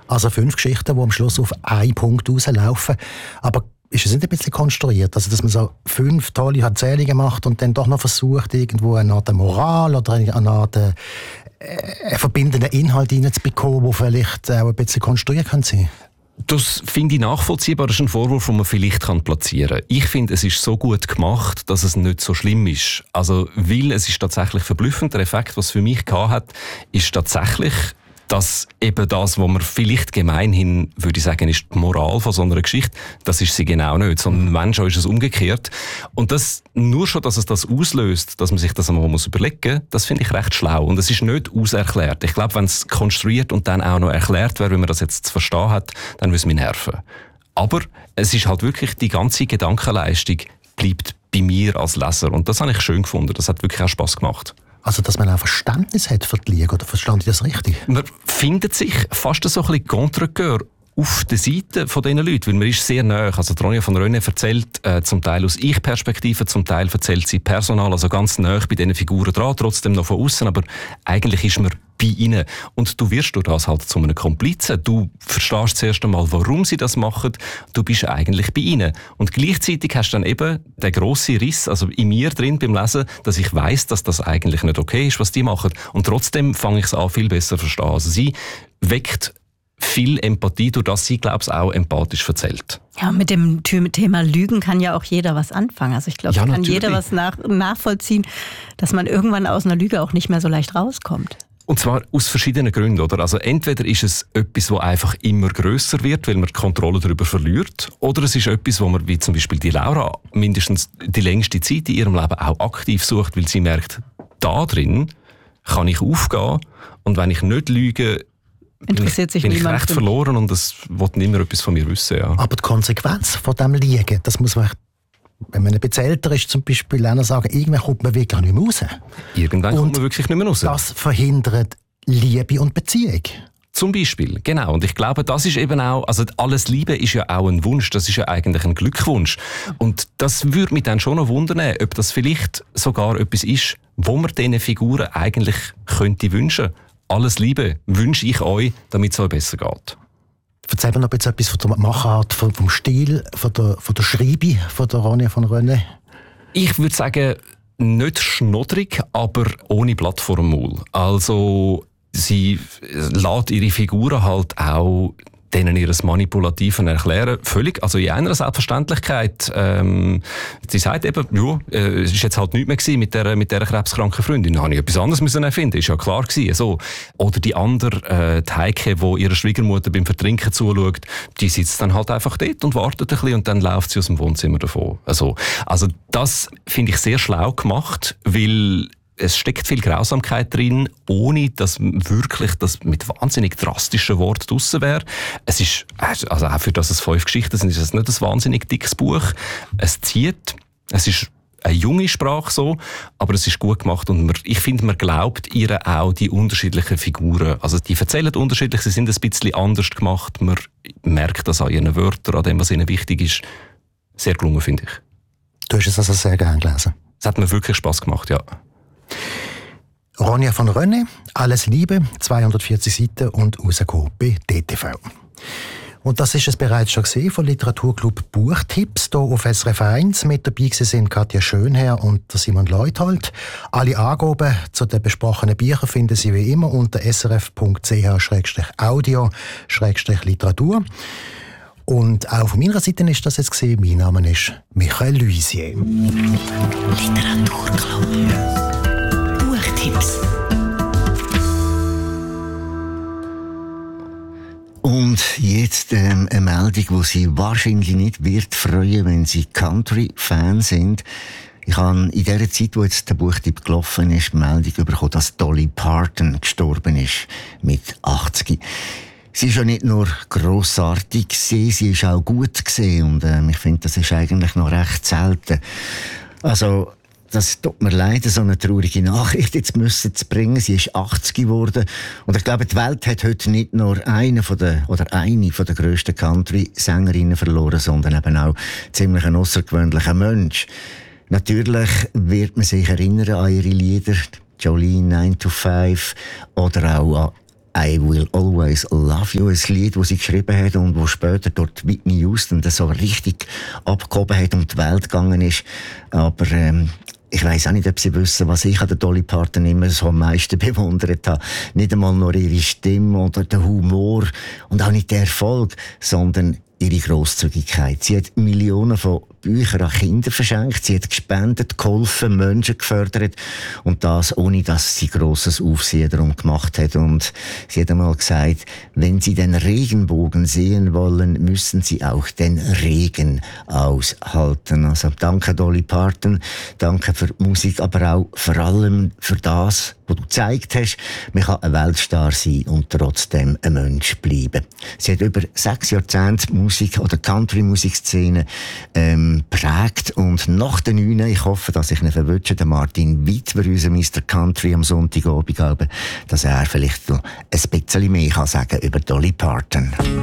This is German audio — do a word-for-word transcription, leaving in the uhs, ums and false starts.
Also fünf Geschichten, die am Schluss auf einen Punkt rauslaufen. Aber ist es nicht ein bisschen konstruiert? Also, dass man so fünf tolle Erzählungen macht und dann doch noch versucht, irgendwo eine Art Moral oder eine Art äh, einen verbindenden Inhalt reinzubekommen, der vielleicht auch ein bisschen konstruiert sein kann? Das finde ich nachvollziehbar. Das ist ein Vorwurf, den man vielleicht platzieren kann. Ich finde, es ist so gut gemacht, dass es nicht so schlimm ist. Also, weil es ist tatsächlich verblüffend. Der Effekt, was es für mich gehabt hat, ist tatsächlich, dass eben das, was man vielleicht gemeinhin, würde ich sagen, ist die Moral von so einer Geschichte, das ist sie genau nicht, sondern wenn schon ist es umgekehrt. Und das, nur schon, dass es das auslöst, dass man sich das einmal muss überlegen muss, das finde ich recht schlau. Und es ist nicht auserklärt. Ich glaube, wenn es konstruiert und dann auch noch erklärt wäre, wie man das jetzt zu verstehen hat, dann würde es mich nerven. Aber es ist halt wirklich, die ganze Gedankenleistung bleibt bei mir als Leser. Und das habe ich schön gefunden. Das hat wirklich auch Spass gemacht. Also, dass man auch Verständnis hat für die Liga, oder verstand ich das richtig? Man findet sich fast so ein bisschen Contre-Cœur auf der Seite von diesen Leuten, weil man ist sehr nahe. Also Ronja von Rönne erzählt äh, zum Teil aus Ich-Perspektive, zum Teil erzählt sie Personal, also ganz nahe bei diesen Figuren dran, trotzdem noch von außen, aber eigentlich ist man bei ihnen. Und du wirst durch das halt zu einem Komplizen. Du verstehst zuerst einmal, warum sie das machen. Du bist eigentlich bei ihnen. Und gleichzeitig hast du dann eben den grossen Riss, also in mir drin beim Lesen, dass ich weiss, dass das eigentlich nicht okay ist, was die machen. Und trotzdem fange ich es an, viel besser zu verstehen. Also sie weckt viel Empathie, durch das sie, glaube ich, auch empathisch erzählt. Ja, mit dem Thema Lügen kann ja auch jeder was anfangen. Also ich glaube, ja, kann natürlich. jeder was nach, nachvollziehen, dass man irgendwann aus einer Lüge auch nicht mehr so leicht rauskommt. Und zwar aus verschiedenen Gründen, oder? Also entweder ist es etwas, das einfach immer grösser wird, weil man die Kontrolle darüber verliert, oder es ist etwas, wo man, wie zum Beispiel die Laura, mindestens die längste Zeit in ihrem Leben auch aktiv sucht, weil sie merkt, da drin kann ich aufgehen und wenn ich nicht lüge, interessiert sich bin ich niemand recht verloren und es will nicht mehr etwas von mir wissen. Ja. Aber die Konsequenz von dem Liegen, das muss man, wenn man ein bisschen älter ist, zum Beispiel auch sagen, irgendwann kommt man wirklich nicht mehr raus. Irgendwann und kommt man wirklich nicht mehr raus. Das verhindert Liebe und Beziehung. Zum Beispiel, genau. Und ich glaube, das ist eben auch, also alles Liebe ist ja auch ein Wunsch, das ist ja eigentlich ein Glückwunsch. Und das würde mich dann schon noch wundern, ob das vielleicht sogar etwas ist, wo man diesen Figuren eigentlich könnte wünschen. Alles Liebe wünsche ich euch, damit es euch besser geht. Erzähl mir noch etwas von der Machart, vom Stil, von der, von der Schreibe von der Ronja von Rönne. Ich würde sagen, nicht schnoddrig, aber ohne Blatt vor dem Maul. Also sie lässt ihre Figuren halt auch denen ihres Manipulativen erklären, völlig, also in einer Selbstverständlichkeit. Ähm, sie sagt eben, ja, äh, es ist jetzt halt nichts mehr gewesen mit der, mit der krebskranken Freundin. Da habe ich etwas anderes müssen erfinden, ist ja klar gewesen. So. Oder die andere, äh, die Heike, die ihrer Schwiegermutter beim Vertrinken zuschaut, die sitzt dann halt einfach dort und wartet ein bisschen und dann läuft sie aus dem Wohnzimmer davon. Also, also das finde ich sehr schlau gemacht, weil es steckt viel Grausamkeit drin, ohne dass wirklich das mit wahnsinnig drastischen Worten draussen wäre. Es ist, also auch für das es fünf Geschichten sind, ist es nicht ein wahnsinnig dickes Buch. Es zieht, es ist eine junge Sprache so, aber es ist gut gemacht und man, ich finde, man glaubt ihr auch die unterschiedlichen Figuren. Also die erzählen unterschiedlich, sie sind ein bisschen anders gemacht. Man merkt das an ihren Wörtern, an dem, was ihnen wichtig ist. Sehr gelungen, finde ich. Du hast es also sehr gerne gelesen? Es hat mir wirklich Spass gemacht, ja. Ronja von Rönne, Alles Liebe, zweihundertvierzig Seiten und rausgekommen bei D T V. Und das ist es bereits schon gesehen von Literaturclub Buchtipps hier auf S R F eins. Mit dabei sind Katja Schönherr und Simon Leuthold. Alle Angaben zu den besprochenen Büchern finden Sie wie immer unter srf punkt c h slash audio slash literatur. Und auch von meiner Seite ist das jetzt gesehen. Mein Name ist Michael Luisier. Literaturclub. Buchtipps. Und jetzt ähm, eine Meldung, die Sie wahrscheinlich nicht wird freuen, wenn Sie Country-Fan sind. Ich habe in der Zeit, wo jetzt der Buchtipp gelaufen ist, die Meldung bekommen, dass Dolly Parton gestorben ist mit achtzig. Sie ist ja nicht nur grossartig gesehen, sie ist auch gut gesehen und ähm, ich finde, das ist eigentlich noch recht selten. Also, das tut mir leid, so eine traurige Nachricht jetzt müssen zu bringen. Sie ist achtzig geworden und ich glaube, die Welt hat heute nicht nur eine von der oder eine von der grössten Country-Sängerinnen verloren, sondern eben auch ziemlich ein außergewöhnlicher Mensch. Natürlich wird man sich erinnern an ihre Lieder, Jolene nine to five oder auch an I Will Always Love You, ein Lied, das sie geschrieben hat und wo später dort Whitney Houston das so richtig abgehoben hat und die Welt gegangen ist. Aber ähm, ich weiss auch nicht, ob Sie wissen, was ich an der Dolly Parton immer so am meisten bewundert habe. Nicht einmal nur ihre Stimme oder der Humor und auch nicht der Erfolg, sondern ihre Grosszügigkeit. Sie hat Millionen von Büchern an Kinder verschenkt, sie hat gespendet, geholfen, Menschen gefördert und das ohne, dass sie grosses Aufsehen darum gemacht hat. Und sie hat einmal gesagt, wenn Sie den Regenbogen sehen wollen, müssen Sie auch den Regen aushalten. Also danke Dolly Parton, danke für die Musik, aber auch vor allem für das, was du gezeigt hast. Man kann ein Weltstar sein und trotzdem ein Mensch bleiben. Sie hat über sechs Jahrzehnte Musik- oder Country-Musikszene ähm, prägt und nach den neun, ich hoffe, dass ich ihn verwünsche, den Martin Wittwer, unser Mister Country am Sonntagabend, dass er vielleicht noch ein bisschen mehr kann sagen über Dolly Parton.